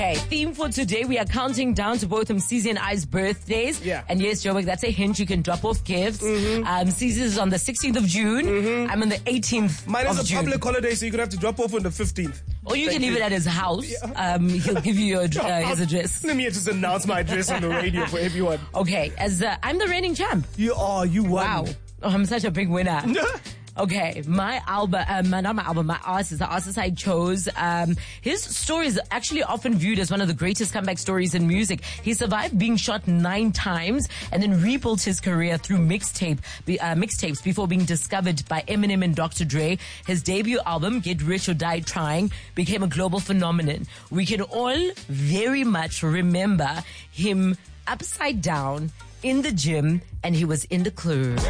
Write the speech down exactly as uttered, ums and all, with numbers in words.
Okay, theme for today, we are counting down to both um, Cece and I's birthdays. Yeah. And yes, Joburg, that's a hint. You can drop off gifts. Mm-hmm. Um, Cece's is on the sixteenth of June. Mm-hmm. I'm on the eighteenth Mine of is a June. public holiday, so you're going to have to drop off on the fifteenth. Or you Thank can leave you. it at his house. Yeah. Um, he'll give you your, uh, his address. Let me just announce my address on the radio for everyone. Okay, as uh, I'm the reigning champ. You are, you won. Wow. Oh, I'm such a big winner. Okay, my album, um, not my album, my artist, the artist I chose, um, his story is actually often viewed as one of the greatest comeback stories in music. He survived being shot nine times and then rebuilt his career through mixtape, uh, mixtapes before being discovered by Eminem and Doctor Dre. His debut album, Get Rich or Die Trying, became a global phenomenon. We can all very much remember him upside down in the gym, and he was in the club.